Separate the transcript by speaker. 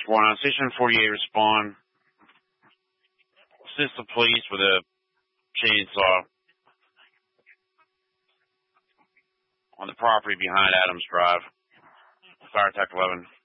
Speaker 1: One on Station 48 respond. Assist the police with a chainsaw on the property behind Adams Drive. Fire Tech 11.